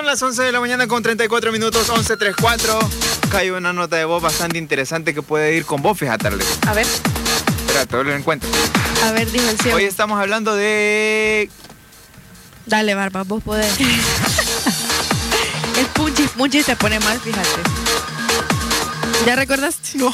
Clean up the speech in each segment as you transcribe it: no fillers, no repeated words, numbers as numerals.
las 11 de la mañana con 34 minutos, 11:34. Cae una nota de voz bastante interesante que puede ir con vos, fíjate. A ver. Espérate, lo encuentro. A ver, dijo el ciego. Hoy estamos hablando de... Dale, Barba, vos podés. El punchis se pone mal, fíjate. ¿Ya recordaste? No.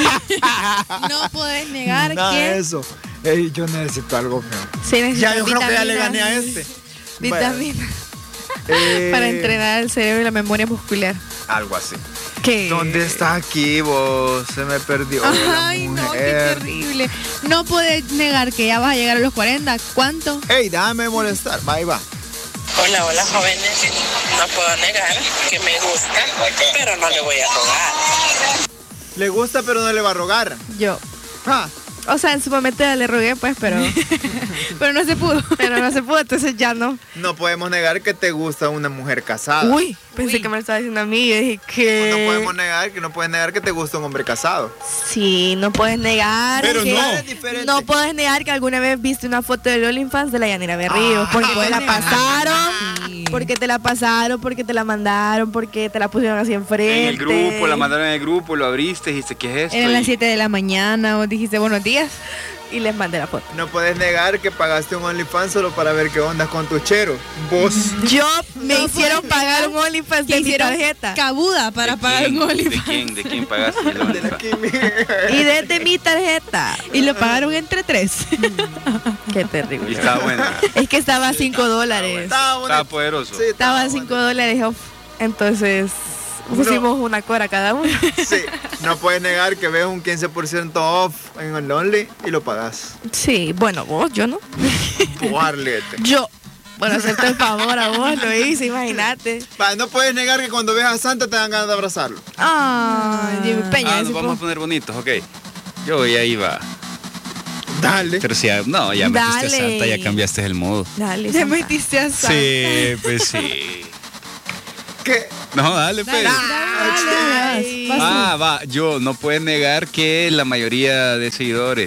No podés negar Nada que... de eso. Yo necesito algo, feo. Sí, necesitas Ya, yo creo que ya le vitaminas. gané a este. Vitaminas. Bueno, Para entrenar el cerebro y la memoria muscular. algo así. ¿Qué? ¿Dónde está aquí vos? Se me perdió. Ay, no, qué terrible. No puedes negar que ya vas a llegar a los 40. ¿Cuánto? Ey, déjame molestar. Va, ahí va. Hola, hola jóvenes. No puedo negar que me gusta, pero no le voy a rogar. Le gusta, pero no le va a rogar. Yo. Ah, O sea, en su momento le rogué, pues, pero... pero no se pudo. Pero no se pudo, entonces ya no. no podemos negar que te gusta una mujer casada. Uy, pensé que me lo estaba diciendo a mí. Yo dije que... No podemos negar que no puedes negar que te gusta un hombre casado. Sí, no puedes negar Pero que... no. Es diferente. No puedes negar que alguna vez viste una foto del OnlyFans de la Yanira Berrío. Porque te la pasaron. Porque te la pasaron, porque te la mandaron, porque te la pusieron así enfrente. En el grupo, la mandaron en el grupo, lo abriste, dijiste, ¿qué es esto? Eran las Y- 7 de la mañana, vos dijiste buenos días y les mandé la foto. No puedes negar que pagaste un OnlyFans solo para ver qué onda con tu chero. Vos. Yo me hicieron pagar un OnlyFans de mi tarjeta. Cabuda para ¿De pagar quién? un OnlyFans. ¿De quién pagaste el De la OnlyFans? Kimi. Y desde mi tarjeta. Y lo pagaron entre 3. Qué Y terrible. estaba bueno. Es que estaba a $5. Estaba poderoso. Sí, Estaba a $5 off. Entonces pusimos una cora cada uno. Sí, no puedes negar que ves un 15% off en el Only y lo pagas. Sí, bueno, vos, yo no. Arlete. Yo. Bueno, hacerte el favor a vos, lo hice, imagínate. Va, no puedes negar que cuando ves a Santa te dan ganas de abrazarlo. Ay, Jimmy Peña. Nos ese vamos a poner bonitos, ok. Yo ya iba. Dale. Pero si ya, no, ya metiste a Dale. Santa, ya cambiaste el modo. Dale, Ya Santa. metiste a Santa. Sí, pues sí. ¿Qué? No, dale, pues. Dale, vas. Va. Yo no puedes negar que la mayoría de seguidores,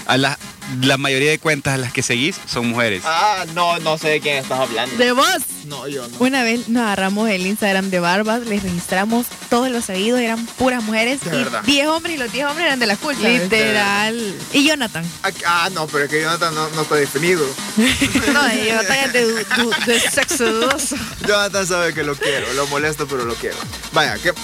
la mayoría de cuentas a las que seguís son mujeres. No sé de quién estás hablando. De vos. No, yo no. Una vez nos agarramos el Instagram de Barbas, les registramos todos los seguidos, eran puras mujeres De y verdad. 10 hombres y los 10 hombres eran de la culpa. Literal. Y Jonathan. No, pero es que Jonathan no está definido. No, y Jonathan es de sexo dudoso. Jonathan sabe que lo quiero, lo molesto, pero lo quiero. Vaya, que...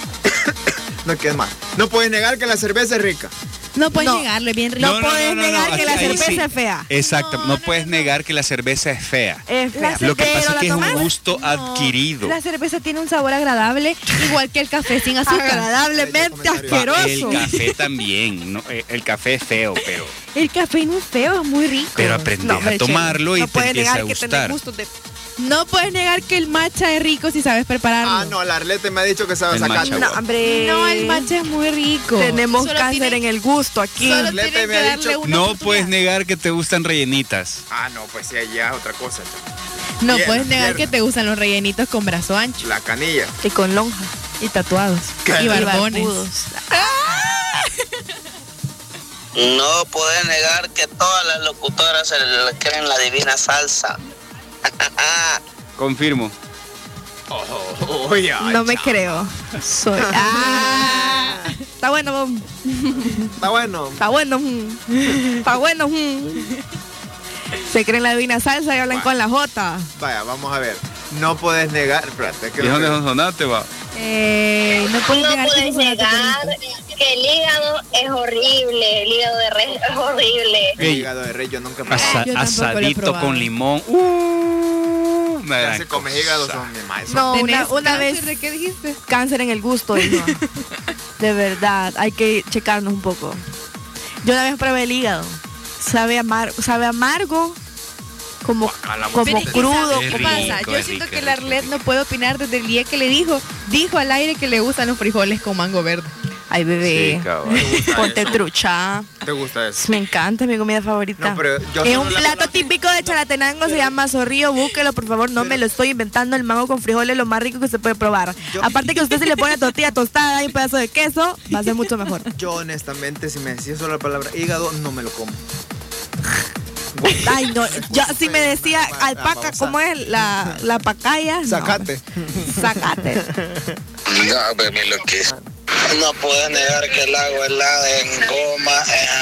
no quieres más. No puedes negar que la cerveza es rica. No puedes No. negarlo, es bien rico. No puedes negar que la ahí cerveza sí. es fea. Exacto, no puedes negar que la cerveza es fea. Es fea. Lo que pasa Pero es que ¿la es un tomas? gusto adquirido. La cerveza tiene un sabor agradable, igual que el café sin azúcar. Agradablemente Va, asqueroso. el café también, no, el café es feo, pero El café no es feo, es muy rico. aprendes No, a hombre, tomarlo y no te puedes empieza a negar que tenés gustar. gustos de... No puedes negar que el matcha es rico si sabes prepararlo. No, la Arlete me ha dicho que sabe El sacar. matcha, No, hombre. No, el matcha es muy rico. Tenemos Solo cáncer tienen- en el gusto aquí. Solo Lete tienen me que ha darle dicho- una No oportunidad. puedes negar que te gustan rellenitas. No, pues sí, ya es otra cosa. No Bien, puedes negar bien. que te gustan los rellenitos con brazo ancho La canilla. Y con lonja. y tatuados. ¿Qué? Y barbones. barbudos. No puedes negar que todas las locutoras se le creen la divina salsa. Confirmo. Oye, No me creo. Soy. Está bueno, bom. está bueno. Está bueno. Está bueno. Se creen la divina salsa y hablan con la J. Vaya, vamos a ver. No puedes negar. Espérate, que ¿Y dónde sonsonaste, va? No puedes No negar que puedes son negar que el hígado es horrible, el hígado de res es horrible. el Ey. hígado de rey yo nunca me Yo tampoco lo he Asadito probado. con limón. Una Ya gran se come cosa. hígado son mi maestro. No, ¿Tenés una cáncer vez de qué dijiste? cáncer en el gusto, hijo. De verdad, hay que checarnos un poco. Yo una vez probé el hígado. Sabe amargo, como Pero es que crudo. ¿sabes Es qué rico, pasa? Yo es siento rico, que es la rico, Arlet es no puede opinar desde el día que le dijo al aire que le gustan los frijoles con mango verde. Ay, bebé, Sí, cabrón. ponte trucha. ¿Te gusta eso? Me encanta, es mi comida favorita. No, pero yo Es solo un la plato conozco. típico de Chalatenango, se llama zorrillo, búsquelo por favor, no me lo estoy inventando, el mango con frijoles es lo más rico que se puede probar. Aparte que usted se le pone tortilla tostada y un pedazo de queso, va a ser mucho mejor. Yo honestamente, si me decís solo la palabra hígado, no me lo como. Ay, no, yo si me decía alpaca, ¿cómo es? La pacaya. Sacate. No. Sacate. No, baby, lo que no puedes negar que el agua helada en goma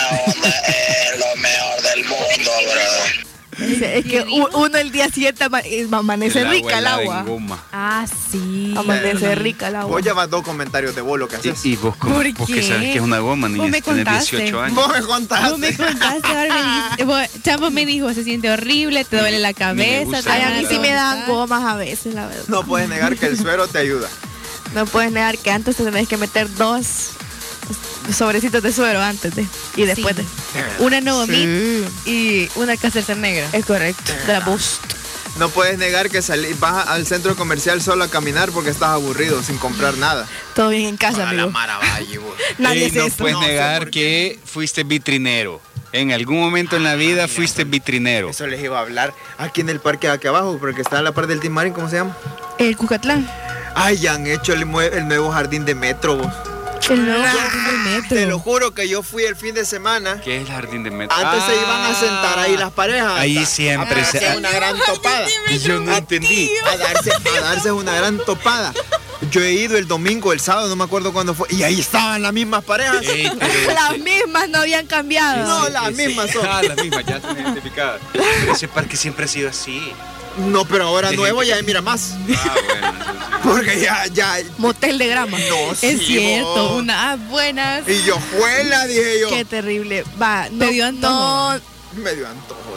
es lo mejor del mundo, brother. Es que uno el día siguiente amanece rica el agua. Ah, sí. Amanece rica el agua. Vos llevas 2 comentarios de vos lo que haces. ¿Y vos, cómo, ¿Por vos que qué? sabes que es una goma, niña? Vos me Tienes contaste. 18 años. Vos me contaste. Vos me contaste, ahora me dijiste, Chamo me dijo, se siente horrible, te duele la cabeza. gusta. Ay, a mí sí me dan goma. gomas a veces, la verdad. No puedes negar que el suero te ayuda. No puedes negar que antes te tenés que meter 2 sobrecitos de suero antes de y después Sí. de. Una Novamid Sí, y una Cacercer negra. es correcto. De la Boost. No puedes negar que vas al centro comercial solo a caminar porque estás aburrido, sin comprar nada. Todo bien en casa, amigo. Nadie Ey, hace no eso. puedes No sé negar por qué. que fuiste vitrinero. En algún momento en la vida fuiste vitrinero. Eso les iba a hablar aquí en el parque de aquí abajo, porque está en la parte del Team Marín, ¿cómo se llama? El Cucatlán. Ay, ya han hecho el nuevo jardín de metro, vos. El nuevo jardín del metro. Te lo juro que yo fui el fin de semana. ¿Qué es el jardín de metro? Antes se iban a sentar ahí las parejas. Ahí siempre a se... darse una gran topada. Yo no entendí. A darse una gran topada. Yo he ido el domingo, el sábado, no me acuerdo cuándo fue. Y ahí estaban las mismas parejas. Ey, pero Las mismas no habían cambiado. No, las mismas son. Ah, las mismas, ya están identificadas. Pero ese parque siempre ha sido así. No, pero ahora nuevo ya mira más. Ah, bueno, entonces... Porque ya. Motel de grama. No, Es sí, cierto, vos. unas buenas. Y yo, juela, dije yo. Qué terrible. Va, Me dio antojo. Me dio antojo.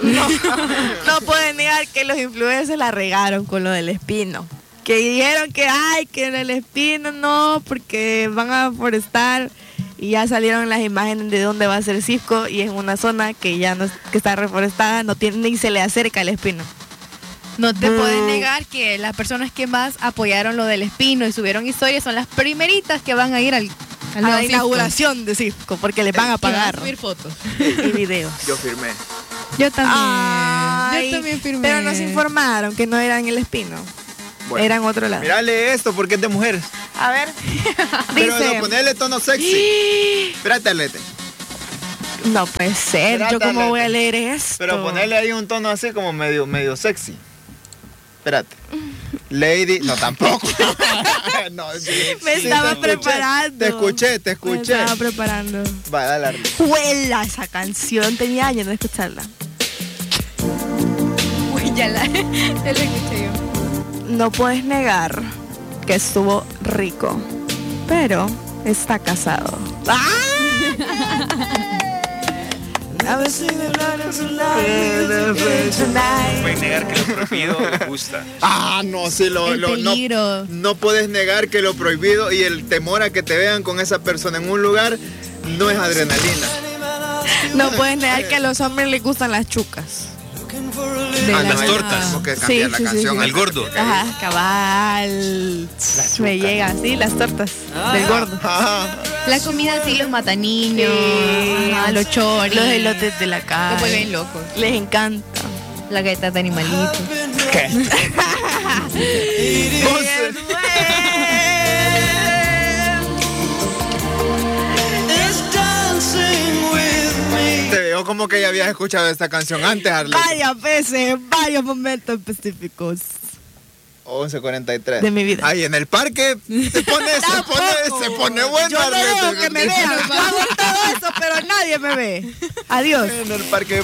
No pueden negar que los influencers la regaron con lo del espino. Que dijeron que, ay, que en el espino no, porque van a forestar. Y ya salieron las imágenes de dónde va a ser Cisco. Y es una zona que ya no, que está reforestada, no tiene, ni se le acerca el espino. No te puedes negar que las personas que más apoyaron lo del espino y subieron historias son las primeritas que van a ir al A nuevo la Cisco. inauguración de Cisco, porque les van a Y van a pagar. subir fotos. Y videos. Yo firmé. Yo también. Ay, yo también firmé. pero nos informaron que no eran el espino. Bueno. Eran otro lado. Mírale esto porque es de mujeres. A ver. Pero Dice. no, ponerle tono sexy. Espérate, Arlete. No puede ser. Espérate, Yo cómo voy a Arlete. leer esto. Pero ponerle ahí un tono así como medio sexy. Espérate. Lady. No, tampoco. No, sí, Me sí, estaba te escuché, preparando. Te escuché. Me estaba preparando. Va, dale, Arlete. Huela esa canción. Tenía años de escucharla. Uy, ya la escuché yo. No puedes negar que estuvo rico, pero está casado. Pueden negar que lo prohibido les gusta. Ah, no, sí, El no, peligro. no puedes negar que lo prohibido y el temor a que te vean con esa persona en un lugar no es adrenalina. No puedes negar que a los hombres les gustan las chucas. De Ah, la no, las nada. tortas. Tenemos que Sí, cambiar la sí, sí, canción. sí. El gordo. Ajá, cabal. Me llega así las tortas del gordo. Ajá. La comida sí los mata niños, Sí. ajá, los choris, Los elotes de la calle. los vuelven locos. Les encanta. La galleta de animalitos. ¿Qué? Te veo como que ya habías escuchado esta canción antes, Arlete. Varias veces, en varios momentos específicos 11:43 de mi vida. Ahí en el parque se pone bueno, Yo no Arlete. veo que me vean. Yo hago todo eso, pero nadie me ve. Adiós. En el parque